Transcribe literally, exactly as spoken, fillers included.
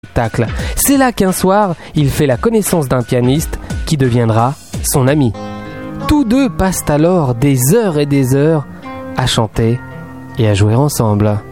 spectacle. C'est là qu'un soir, il fait la connaissance d'un pianiste qui deviendra son ami. Tous deux passent alors des heures et des heures à chanter et à jouer ensemble.